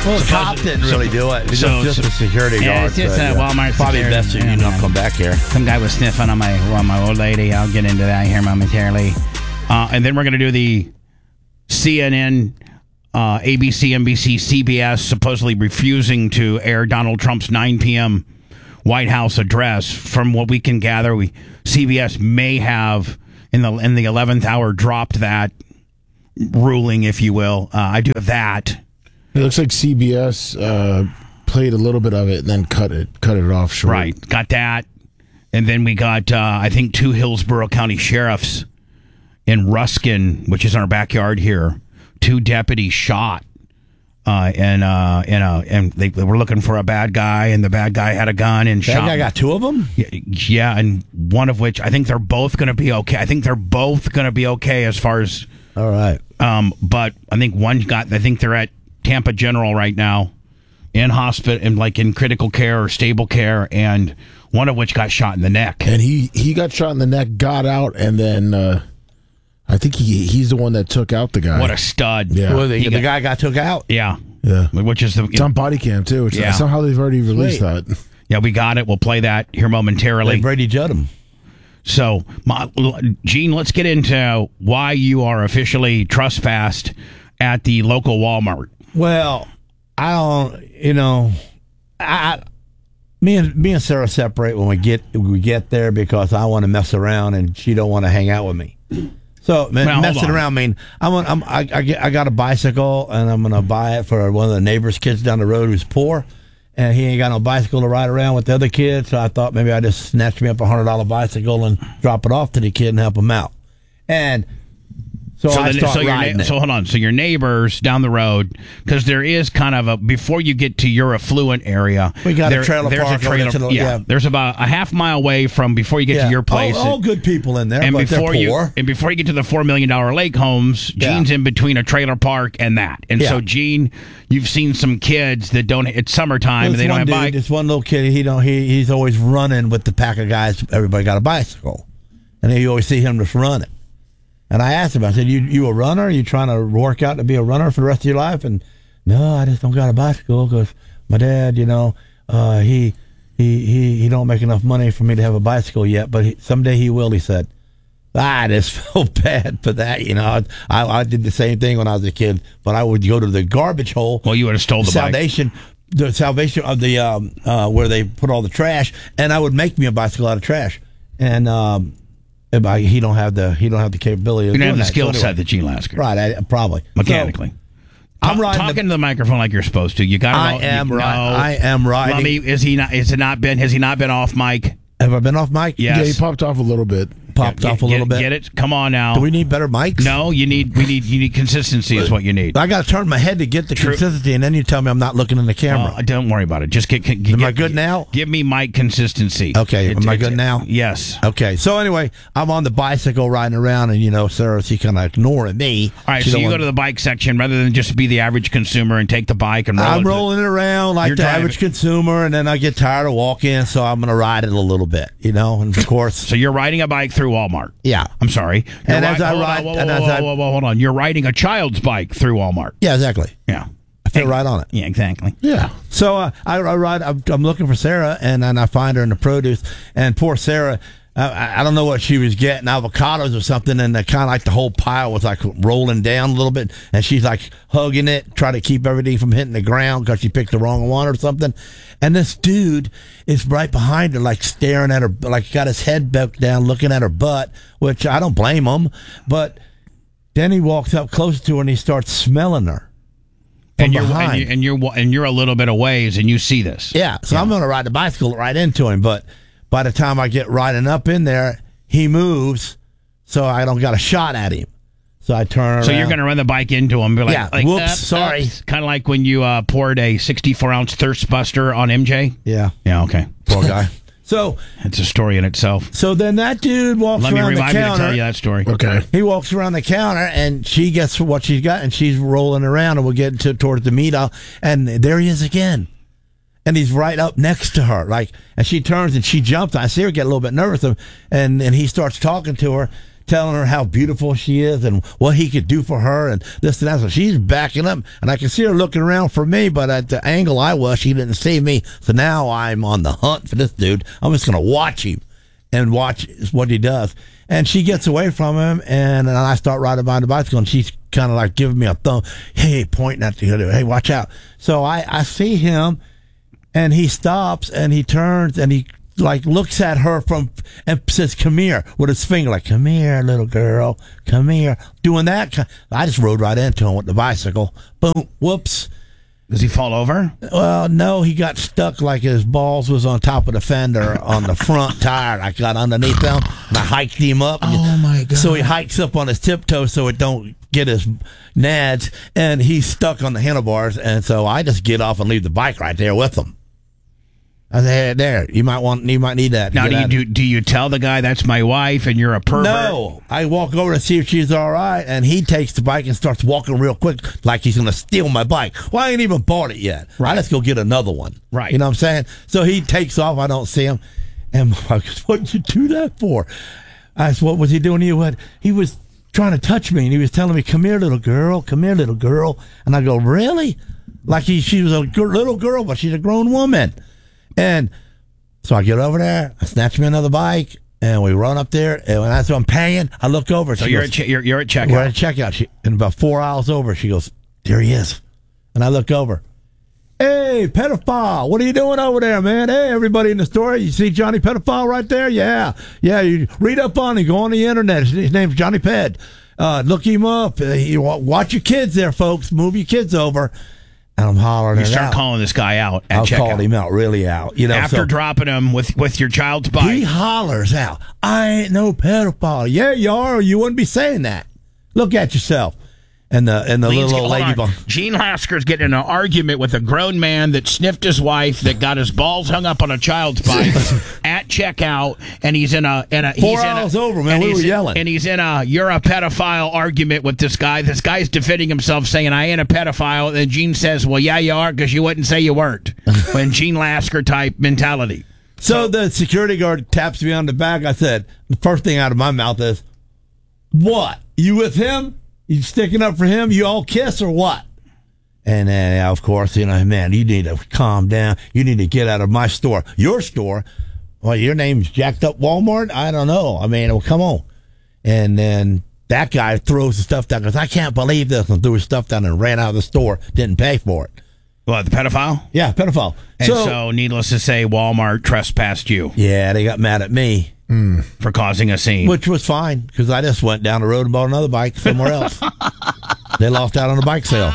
Well, the cop didn't really do it. It's just a security guard. It's just a Walmart Probably security. best that you not come back here. Some guy was sniffing on my old lady. I'll get into that here momentarily. And then we're going to do the CNN, ABC, NBC, CBS supposedly refusing to air Donald Trump's 9 p.m. White House address. From what we can gather, CBS may have in the 11th hour dropped that ruling, if you will. I do have that. It looks like CBS played a little bit of it and then cut it off short. Right, got that. And then we got, I think, 2 Hillsborough County sheriffs in Ruskin, which is in our backyard here. 2 deputies shot, and they were looking for a bad guy, and the bad guy had a gun and shot. That guy got 2 of them? Yeah, and one of which I think they're both going to be okay. I think they're both going to be okay as far as. All right. But I think I think they're at Tampa General right now, in hospital, and like in critical care or stable care, and one of which got shot in the neck. And he got shot in the neck, got out, and then I think he's the one that took out the guy. What a stud! Yeah, well, the guy got took out. Yeah, yeah. Which is it's on body cam too. Yeah. Somehow they've already released that. Yeah, we got it. We'll play that here momentarily. Like Brady Judd. So, Gene, let's get into why you are officially trespassed at the local Walmart. Well, I don't, me and Sarah separate when we get there because I want to mess around and she don't want to hang out with me. So messing around mean I got a bicycle and I'm gonna buy it for one of the neighbor's kids down the road who's poor, and he ain't got no bicycle to ride around with the other kids. So I thought maybe I'd just snatch me up $100 bicycle and drop it off to the kid and help him out. And So I start riding it. So hold on. So your neighbors down the road, because there is kind of before you get to your affluent area, we got a trailer park. There's about a half mile away from before you get to your place. All good people in there, and but they're poor. And before you get to the $4 million lake homes, Gene's in between a trailer park and that. And so Gene, you've seen some kids that don't. It's summertime and they don't have bikes. This one little kid, he's always running with the pack of guys. Everybody got a bicycle, and you always see him just running. And I asked him, I said, you a runner? Are you trying to work out to be a runner for the rest of your life? And no, I just don't got a bicycle because my dad, he don't make enough money for me to have a bicycle yet, but someday he will, he said. I just felt bad for that, I did the same thing when I was a kid, but I would go to the garbage hole. Well, you would have stole the Salvation of the where they put all the trash, and I would make me a bicycle out of trash. And he don't have the capability. You don't have the skill set that Gene Lasker. Right, probably mechanically. So, I'm talking to the microphone like you're supposed to. You got. I am riding. Lummy, has he not been off mic? Have I been off mic? Yes. Yeah, he popped off a little bit. Get it? Come on now. Do we need better mics? No, you need consistency is what you need. I got to turn my head to get the consistency, and then you tell me I'm not looking in the camera. Don't worry about it. Just am I good now? Give me mic consistency. Okay, am I good now? Yes. Okay, so anyway, I'm on the bicycle riding around, and Sarah, she kind of ignoring me. All right, so you go to the bike section rather than just be the average consumer and take the bike and roll I'm rolling it around like the average consumer, and then I get tired of walking, so I'm going to ride it a little bit, and of course. So you're riding a bike through Walmart. Yeah. I'm sorry. And as I ride... Hold on. You're riding a child's bike through Walmart. Yeah, exactly. Yeah. I fit right on it. Yeah, exactly. Yeah. So I ride... I'm looking for Sarah, and then I find her in the produce, and poor Sarah... I don't know what she was getting, avocados or something, and kind of like the whole pile was like rolling down a little bit, and she's like hugging it, trying to keep everything from hitting the ground because she picked the wrong one or something. And this dude is right behind her, like staring at her, like got his head bent down, looking at her butt, which I don't blame him. But then he walks up close to her and he starts smelling her. And you're a little bit away, and you see this. Yeah, so I'm going to ride the bicycle right into him, but by the time I get riding up in there, he moves, so I don't got a shot at him. So I turn around. So you're going to run the bike into him. Be like, whoops, sorry. Kind of like when you poured a 64-ounce Thirst Buster on MJ? Yeah. Yeah, okay. Poor guy. So it's a story in itself. So then that dude walks around the counter. Let me remind me to tell you that story. Okay. He walks around the counter, and she gets what she's got, and she's rolling around, and we'll get towards the meat aisle, and there he is again. And he's right up next to her, and she turns and she jumps. I see her get a little bit nervous, and he starts talking to her. telling her how beautiful she is and what he could do for her and this and that. So she's backing up, and I can see her looking around for me, but at the angle I was, she didn't see me. So now I'm on the hunt for this dude. I'm just going to watch him and watch what he does. And she gets away from him, and I start riding behind the bicycle, and she's kind of like giving me a thumb, hey, pointing at the other, hey, watch out. So I see him, and he stops, and he turns, and he like looks at her and says, come here, with his finger, like, come here, little girl, come here. Doing that. I just rode right into him with the bicycle. Boom, whoops. Does he fall over? Well, no, he got stuck like his balls was on top of the fender on the front tire. I got underneath them, and I hiked him up. Oh, my God. So he hikes up on his tiptoes so it don't get his nads, and he's stuck on the handlebars, and so I just get off and leave the bike right there with him. I said, hey, there, you might need that. Now, do you tell the guy that's my wife and you're a pervert? No, I walk over to see if she's all right, and he takes the bike and starts walking real quick, like he's going to steal my bike. Well, I ain't even bought it yet. Right. Let's go get another one. Right. You know what I'm saying? So he takes off. I don't see him. And my wife goes, what'd you do that for? I said, what was he doing to you? He was trying to touch me, and he was telling me, come here, little girl, come here, little girl. And I go, really? Like she was a little girl, but she's a grown woman. And so I get over there, I snatch me another bike, and we run up there. And when I'm paying, I look over. So you're at checkout. We're at checkout. And about 4 aisles over, she goes, there he is. And I look over. Hey, pedophile, what are you doing over there, man? Hey, everybody in the store, you see Johnny Pedophile right there? Yeah. You read up on him. Go on the internet. His name's Johnny Ped. Look him up. Watch your kids there, folks. Move your kids over. And I'm hollering You it start out. calling this guy out at I checkout. called him out, really out. You know, After dropping him with your child's bike. he hollers out, I ain't no pedophile. Yeah, you are, or you wouldn't be saying that. Look at yourself. And the little old lady. Gene Lasker's getting in an argument with a grown man that sniffed his wife, that got his balls hung up on a child's bike at checkout, and he's in a 4 hours over, man. We were yelling. And he's in a you're a pedophile argument with this guy. This guy's defending himself, saying I ain't a pedophile. And then Gene says, well, yeah, you are, because you wouldn't say you weren't. When Gene Lasker type mentality. So the security guard taps me on the back. I said, the first thing out of my mouth is, what? You with him? You sticking up for him? You all kiss or what? And then, of course, man, you need to calm down. You need to get out of my store. Your store? Well, your name's jacked up Walmart? I don't know. I mean, well, come on. And then that guy throws the stuff down, goes, I can't believe this, and threw his stuff down and ran out of the store, didn't pay for it. What, the pedophile? Yeah, pedophile. And so needless to say, Walmart trespassed you. Yeah, they got mad at me. For causing a scene. Which was fine, because I just went down the road and bought another bike somewhere else. They lost out on a bike sale.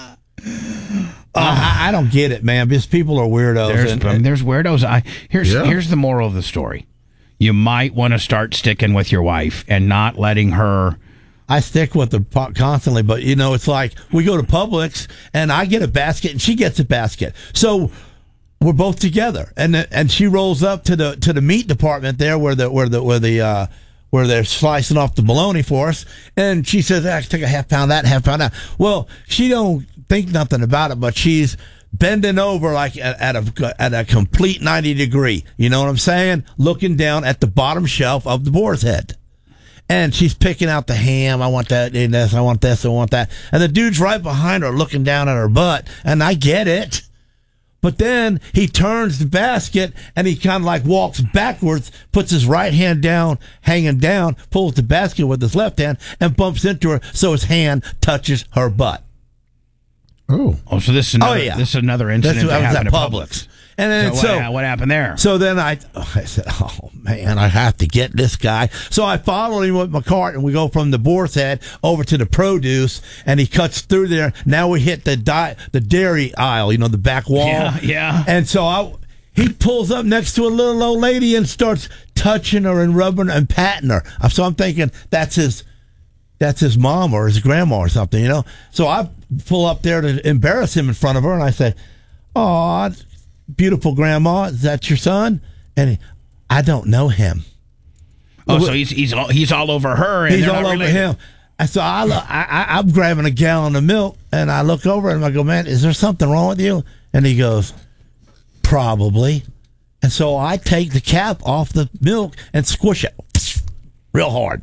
I don't get it, man. Because people are weirdos. There's weirdos. Here's the moral of the story. You might want to start sticking with your wife and not letting her. I stick with her constantly, but it's like we go to Publix and I get a basket and she gets a basket. So we're both together, and she rolls up to the meat department there where they're slicing off the bologna for us, and she says, "I take a half pound of that, half pound of that." Well, she don't think nothing about it, but she's bending over like at a complete 90 degree. You know what I'm saying? Looking down at the bottom shelf of the boar's head. And she's picking out the ham. I want that in this. I want this. I want that. And the dude's right behind her looking down at her butt. And I get it. But then he turns the basket and he kind of like walks backwards, puts his right hand down, hanging down, pulls the basket with his left hand and bumps into her so his hand touches her butt. Oh, so this is another incident that happened at Publix. And then what happened there? So then I said, oh, man, I have to get this guy. So I followed him with my cart, and we go from the boar's head over to the produce, and he cuts through there. Now we hit the dairy aisle, the back wall. Yeah. And so he pulls up next to a little old lady and starts touching her and rubbing her and patting her. So I'm thinking that's his mom or his grandma or something, So I pull up there to embarrass him in front of her, and I say, oh, beautiful grandma, is that your son? And I don't know him. Oh, so he's all over her. And he's all over him. And so I'm grabbing a gallon of milk, and I look over and I go, man, is there something wrong with you? And he goes, probably. And so I take the cap off the milk and squish it real hard.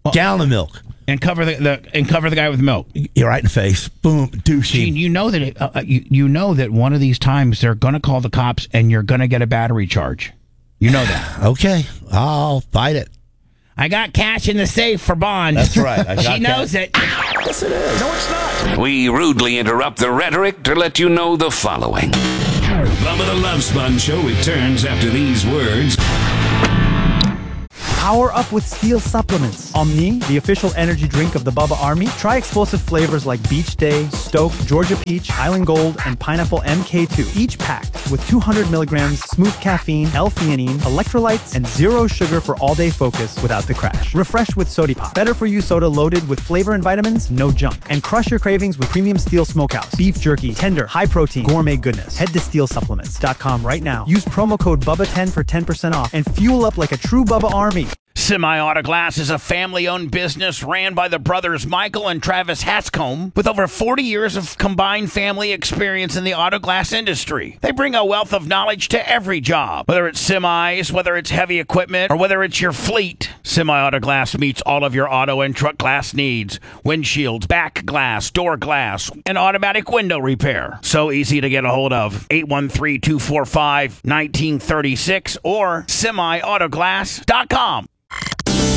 Gallon of milk. And cover the guy with milk. You're right in the face. Boom, douchey. Gene, you know that you know that one of these times they're going to call the cops and you're going to get a battery charge. You know that. Okay, I'll fight it. I got cash in the safe for Bond. That's right. She knows it. Yes, it is. No, it's not. We rudely interrupt the rhetoric to let you know the following. Bubba the Love Sponge Show returns after these words. Power up with Steel supplements. Omni, the official energy drink of the Bubba Army. Try explosive flavors like Beach Day, Stoke, Georgia Peach, Island Gold, and Pineapple MK2. Each packed with 200 milligrams smooth caffeine, L-theanine, electrolytes, and zero sugar for all-day focus without the crash. Refresh with Sody Pop. Better for you soda loaded with flavor and vitamins, no junk. And crush your cravings with premium Steel Smokehouse. Beef jerky, tender, high protein, gourmet goodness. Head to SteelSupplements.com right now. Use promo code BUBBA10 for 10% off and fuel up like a true Bubba Army. Semi-Auto Glass is a family-owned business ran by the brothers Michael and Travis Hatscombe with over 40 years of combined family experience in the auto glass industry. They bring a wealth of knowledge to every job, whether it's semis, whether it's heavy equipment, or whether it's your fleet. Semi-Auto Glass meets all of your auto and truck glass needs. Windshields, back glass, door glass, and automatic window repair. So easy to get a hold of. 813-245-1936 or semiautoglass.com.